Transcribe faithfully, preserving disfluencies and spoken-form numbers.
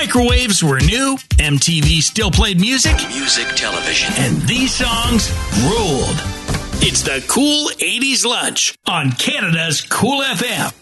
microwaves were new, M T V still played music, music television, and these songs ruled. It's the Cool eighties Lunch on Canada's Cool F M.